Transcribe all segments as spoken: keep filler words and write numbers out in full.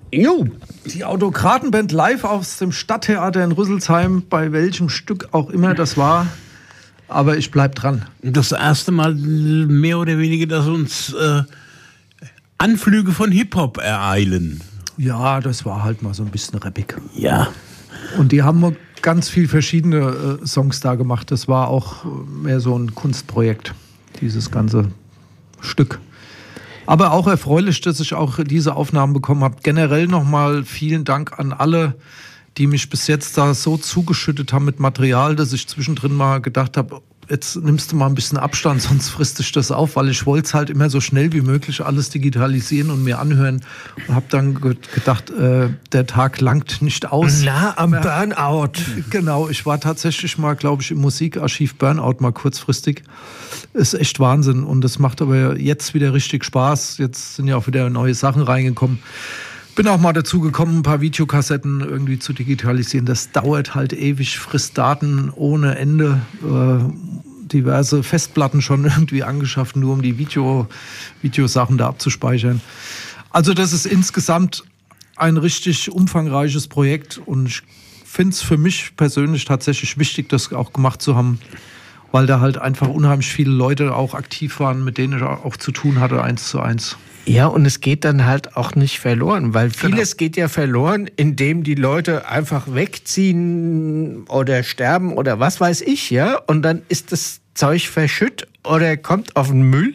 Jo. Die Autokratenband live aus dem Stadttheater in Rüsselsheim, bei welchem Stück auch immer das war. Aber ich bleib dran. Das erste Mal mehr oder weniger, dass uns äh, Anflüge von Hip-Hop ereilen. Ja, das war halt mal so ein bisschen rappig. Ja. Und die haben ganz viel verschiedene äh, Songs da gemacht. Das war auch mehr so ein Kunstprojekt, dieses ganze Stück. Aber auch erfreulich, dass ich auch diese Aufnahmen bekommen habe. Generell nochmal vielen Dank an alle, die mich bis jetzt da so zugeschüttet haben mit Material, dass ich zwischendrin mal gedacht habe, jetzt nimmst du mal ein bisschen Abstand, sonst frisst dich das auf, weil ich wollte es halt immer so schnell wie möglich alles digitalisieren und mir anhören. Und habe dann ge- gedacht, äh, der Tag langt nicht aus. Na, am Burnout. Genau, ich war tatsächlich mal, glaube ich, im Musikarchiv Burnout mal kurzfristig. Ist echt Wahnsinn und das macht aber jetzt wieder richtig Spaß. Jetzt sind ja auch wieder neue Sachen reingekommen. Bin auch mal dazu gekommen, ein paar Videokassetten irgendwie zu digitalisieren. Das dauert halt ewig, frisst Daten ohne Ende. Äh, diverse Festplatten schon irgendwie angeschafft, nur um die Video, Videosachen da abzuspeichern. Also das ist insgesamt ein richtig umfangreiches Projekt und ich finde es für mich persönlich tatsächlich wichtig, das auch gemacht zu haben, weil da halt einfach unheimlich viele Leute auch aktiv waren, mit denen ich auch zu tun hatte, eins zu eins. Ja, und es geht dann halt auch nicht verloren, weil vieles Genau. geht ja verloren, indem die Leute einfach wegziehen oder sterben oder was weiß ich, ja. Und dann ist das Zeug verschütt oder kommt auf den Müll,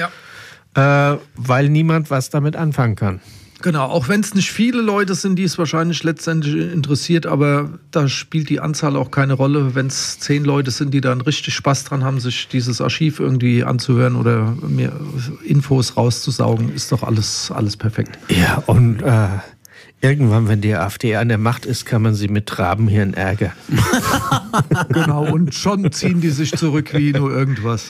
Ja. äh, weil niemand was damit anfangen kann. Genau, auch wenn es nicht viele Leute sind, die es wahrscheinlich letztendlich interessiert, aber da spielt die Anzahl auch keine Rolle. Wenn es zehn Leute sind, die dann richtig Spaß dran haben, sich dieses Archiv irgendwie anzuhören oder mir Infos rauszusaugen, ist doch alles, alles perfekt. Ja, und äh, irgendwann, wenn die AfD an der Macht ist, kann man sie mit Trabenhirn ärgern. Genau, und schon ziehen die sich zurück wie nur irgendwas.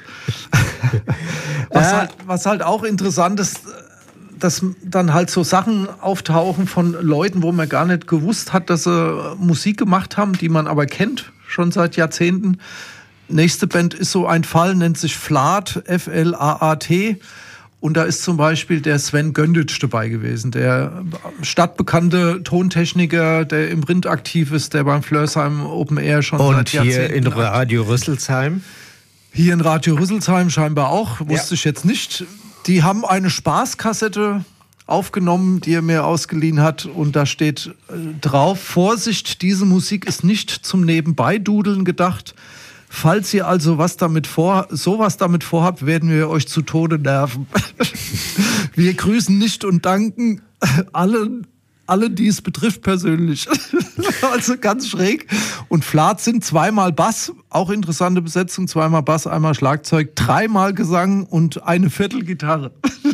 Was, Äh. halt, was halt auch interessant ist, dass dann halt so Sachen auftauchen von Leuten, wo man gar nicht gewusst hat, dass sie Musik gemacht haben, die man aber kennt, schon seit Jahrzehnten. Nächste Band ist so ein Fall, nennt sich Flaat, F L A A T. Und da ist zum Beispiel der Sven Gönditsch dabei gewesen, der stadtbekannte Tontechniker, der im Rind aktiv ist, der beim Flörsheim Open Air schon Und seit Jahrzehnten... hier in Radio Rüsselsheim? Hier in Radio Rüsselsheim scheinbar auch, wusste Ja. ich jetzt nicht. Die haben eine Spaßkassette aufgenommen, die er mir ausgeliehen hat. Und da steht äh, drauf, Vorsicht, diese Musik ist nicht zum Nebenbeidudeln gedacht. Falls ihr also was damit vor, sowas damit vorhabt, werden wir euch zu Tode nerven. Wir grüßen nicht und danken allen, alle, die es betrifft, persönlich. Also ganz schräg. Und Flaat sind zweimal Bass, auch interessante Besetzung, zweimal Bass, einmal Schlagzeug, dreimal Gesang und eine Viertelgitarre.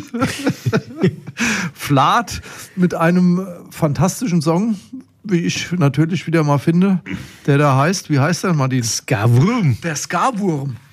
Flaat mit einem fantastischen Song, wie ich natürlich wieder mal finde, der da heißt, wie heißt der, Martin? Skawurm. Der Skawurm.